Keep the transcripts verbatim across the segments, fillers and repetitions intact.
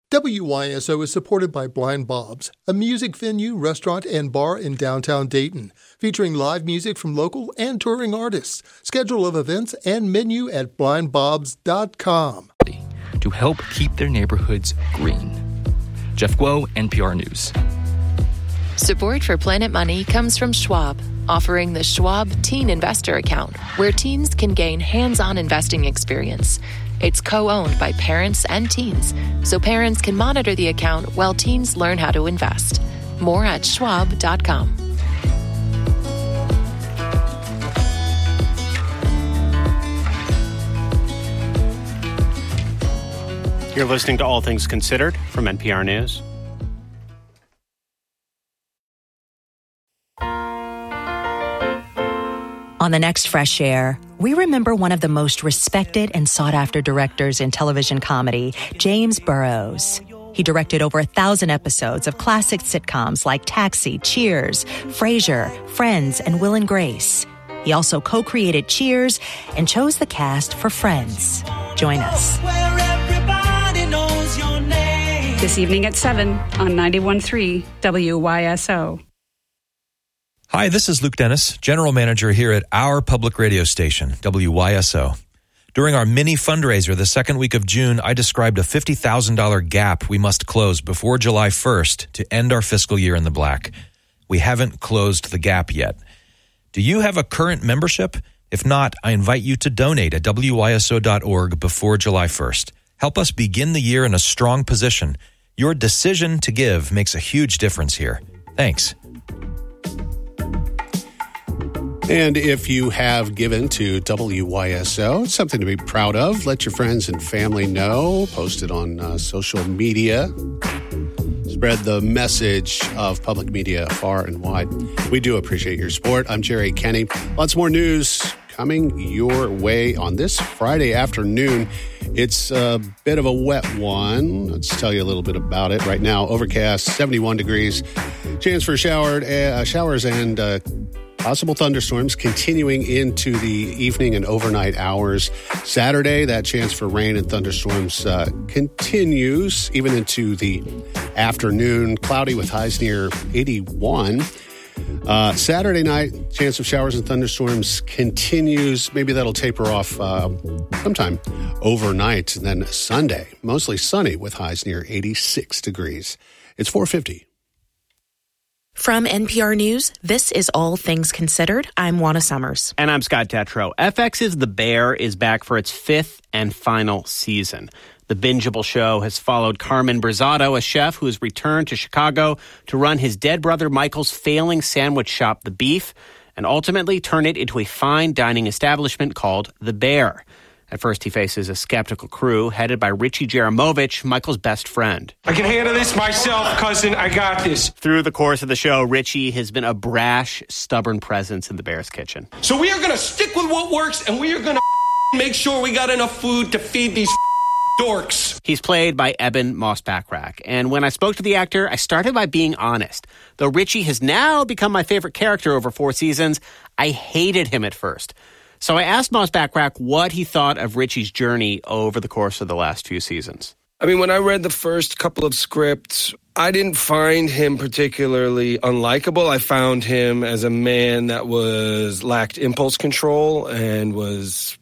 W Y S O is supported by Blind Bob's, a music venue, restaurant, and bar in downtown Dayton, featuring live music from local and touring artists. Schedule of events and menu at blind bobs dot com. To help keep their neighborhoods green. Jeff Guo, N P R News. Support for Planet Money comes from Schwab, offering the Schwab Teen Investor Account, where teens can gain hands-on investing experience. It's co-owned by parents and teens, so parents can monitor the account while teens learn how to invest. More at schwab dot com. You're listening to All Things Considered from N P R News. On the next Fresh Air, we remember one of the most respected and sought-after directors in television comedy, James Burrows. He directed over a thousand episodes of classic sitcoms like Taxi, Cheers, Frasier, Friends, and Will and Grace. He also co-created Cheers and chose the cast for Friends. Join us. This evening at seven on ninety-one point three W Y S O. Hi, this is Luke Dennis, General Manager here at our public radio station, W Y S O. During our mini fundraiser the second week of June, I described a fifty thousand dollars gap we must close before July first to end our fiscal year in the black. We haven't closed the gap yet. Do you have a current membership? If not, I invite you to donate at W Y S O dot org before July first. Help us begin the year in a strong position. Your decision to give makes a huge difference here. Thanks. And if you have given to W Y S O, it's something to be proud of. Let your friends and family know. Post it on uh, social media. Spread the message of public media far and wide. We do appreciate your support. I'm Jerry Kenny. Lots more news coming your way on this Friday afternoon. It's a bit of a wet one. Let's tell you a little bit about it. Right now, overcast, seventy-one degrees. Chance for showered, uh, showers and uh, possible thunderstorms continuing into the evening and overnight hours. Saturday, that chance for rain and thunderstorms uh, continues even into the afternoon. Cloudy with highs near eighty-one. Uh, Saturday night, chance of showers and thunderstorms continues. Maybe that'll taper off uh, sometime overnight. And then Sunday, mostly sunny with highs near eighty-six degrees. It's four fifty. From N P R News, this is All Things Considered. I'm Juana Summers. And I'm Scott Tetro. F X's The Bear is back for its fifth and final season. The bingeable show has followed Carmen Brizzato, a chef who has returned to Chicago to run his dead brother Michael's failing sandwich shop, The Beef, and ultimately turn it into a fine dining establishment called The Bear. At first, he faces a skeptical crew headed by Richie Jaramovich, Michael's best friend. I can handle this myself, cousin. I got this. Through the course of the show, Richie has been a brash, stubborn presence in the Bear's kitchen. So we are going to stick with what works, and we are going to make sure we got enough food to feed these dorks. He's played by Eben Moss-Bachrach. And when I spoke to the actor, I started by being honest. Though Richie has now become my favorite character over four seasons, I hated him at first. So I asked Moss-Bachrach what he thought of Richie's journey over the course of the last few seasons. I mean, when I read the first couple of scripts, I didn't find him particularly unlikable. I found him as a man that was lacked impulse control and was,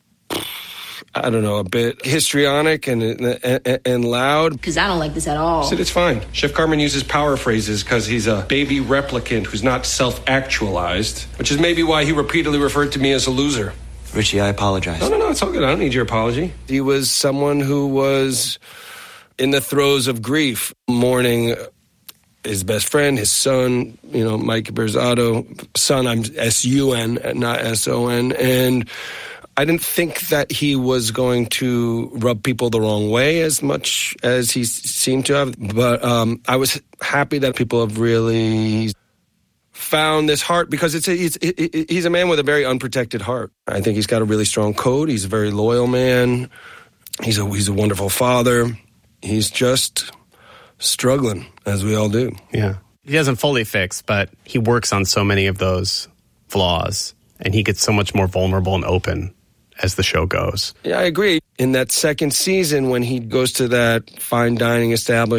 I don't know, a bit histrionic and and, and loud. Because I don't like this at all. I said, it's fine. Chef Carmen uses power phrases because he's a baby replicant who's not self-actualized, which is maybe why he repeatedly referred to me as a loser. Richie, I apologize. No, no, no, it's all good. I don't need your apology. He was someone who was in the throes of grief, mourning his best friend, his son, you know, Mike Brizzato. Son, I'm S U N, not S O N. And I didn't think that he was going to rub people the wrong way as much as he seemed to have. But um, I was happy that people have really found this heart, because it's a, it's, it, he's a man with a very unprotected heart. I think he's got a really strong code. He's a very loyal man. He's a he's a wonderful father. He's just struggling, as we all do. Yeah. He doesn't fully fix, but he works on so many of those flaws, and he gets so much more vulnerable and open as the show goes. Yeah, I agree. In that second season, when he goes to that fine dining establishment,